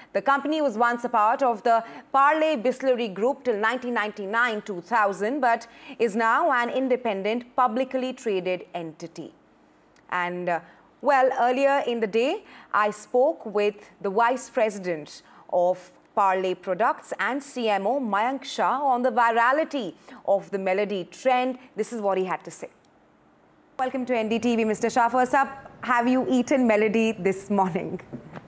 The company was once a part of the Parle Bisleri Group till 1999-2000, but is now an independent, publicly traded entity. And well, earlier in the day, I spoke with the Vice President of Parle Products and CMO Mayank Shah on the virality of the melody trend. This is what he had to say. Welcome to NDTV, Mr. Shah. First up, have you eaten melody this morning?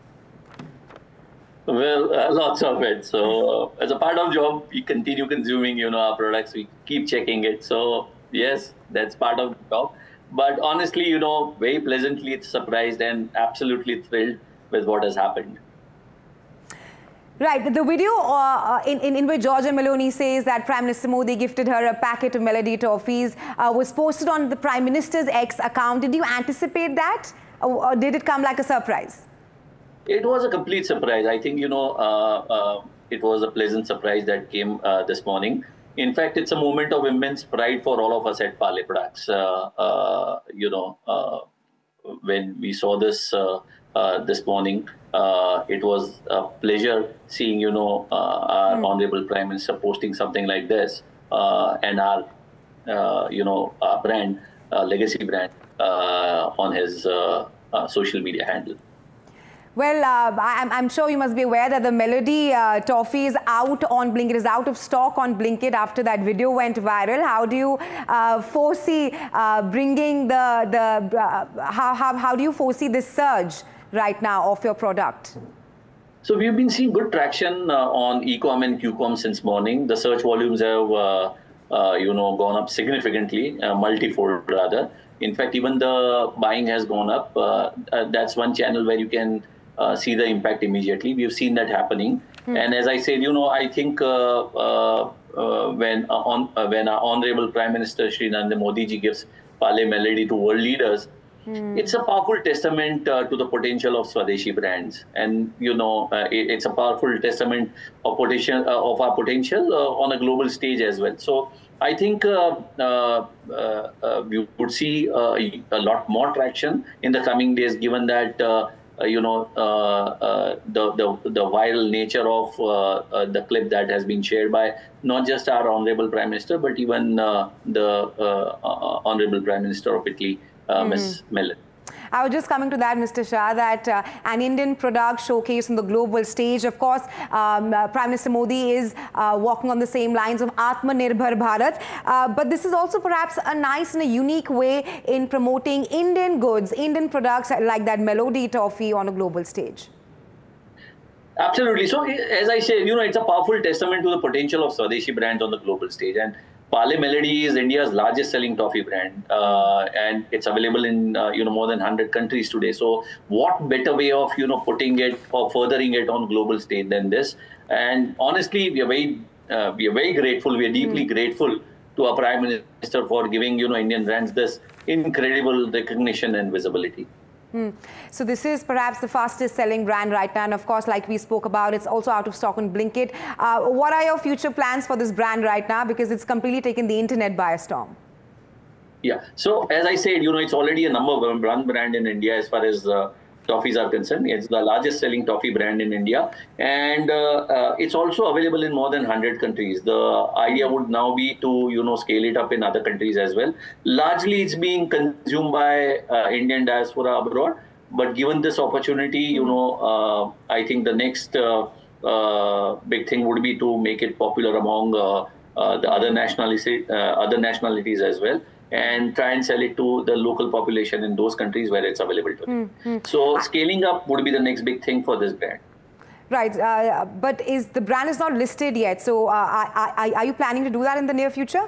Well, lots of it. So as a part of job, we continue consuming, our products. We keep checking it. So yes, that's part of the job. But honestly, very pleasantly surprised and absolutely thrilled with what has happened. Right. The video in which Giorgia Meloni says that Prime Minister Modi gifted her a packet of Melody toffees was posted on the Prime Minister's X account. Did you anticipate that, or did it come like a surprise? It was a complete surprise. I think, it was a pleasant surprise that came this morning. In fact, it's a moment of immense pride for all of us at Parle Products. When we saw this this morning, it was a pleasure seeing, our Honorable Prime Minister posting something like this, and our, our brand, legacy brand, on his social media handle. Well, I'm sure you must be aware that the Melody toffee is out on Blinkit, is out of stock on Blinkit after that video went viral. How do you foresee bringing how do you foresee this surge right now of your product? So we've been seeing good traction on e-com and Q-com since morning. The search volumes have, gone up significantly, multifold rather. In fact, even the buying has gone up. That's one channel where you can see the impact immediately. We've seen that happening. And as I said, I think when our Honorable Prime Minister Shri Narendra Modi ji gives Parle Melody to world leaders, it's a powerful testament to the potential of Swadeshi brands. And, it's a powerful testament of our potential on a global stage as well. So I think we would see a lot more traction in the coming days, given that the viral nature of the clip that has been shared by not just our Honorable Prime Minister, but even the Honorable Prime Minister of Italy, Ms. Meloni. I was just coming to that, Mr. Shah, that an Indian product showcased on the global stage. Of course, Prime Minister Modi is walking on the same lines of Atmanirbhar Bharat. But this is also perhaps a nice and a unique way in promoting Indian goods, Indian products like that Melody toffee on a global stage. Absolutely. So, as I said, it's a powerful testament to the potential of Swadeshi brands on the global stage. And Parle Melody is India's largest selling toffee brand, and it's available in more than 100 countries today. So what better way of putting it or furthering it on global stage than this? And honestly, we are very grateful. We are deeply grateful to our Prime Minister for giving Indian brands this incredible recognition and visibility. So this is perhaps the fastest selling brand right now, and of course, like we spoke about, it's also out of stock on Blinkit. What are your future plans for this brand right now, because it's completely taken the internet by a storm? Yeah, so as I said, it's already a number one brand in India as far as toffees are concerned. It's the largest selling toffee brand in India, and it's also available in more than 100 countries. The idea would now be to scale it up in other countries as well. Largely it's being consumed by Indian diaspora abroad, but given this opportunity, I think the next big thing would be to make it popular among the other nationalities as well, and try and sell it to the local population in those countries where it's available to. So scaling up would be the next big thing for this brand. Right, but the brand is not listed yet. So are you planning to do that in the near future?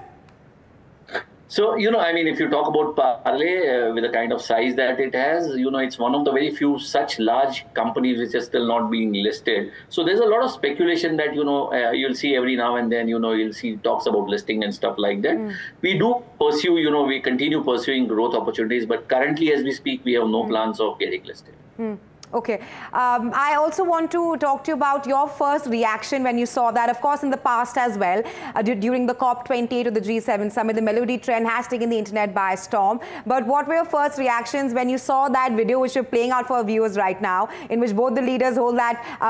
So, if you talk about Parle with the kind of size that it has, it's one of the very few such large companies which are still not being listed. So there's a lot of speculation that, you'll see every now and then, you'll see talks about listing and stuff like that. We do pursue, we continue pursuing growth opportunities, but currently as we speak, we have no plans of getting listed. Okay. I also want to talk to you about your first reaction when you saw that. Of course, in the past as well, during the COP28 of the G7 summit, the Melody trend has taken the internet by storm. But what were your first reactions when you saw that video which you're playing out for our viewers right now, in which both the leaders hold that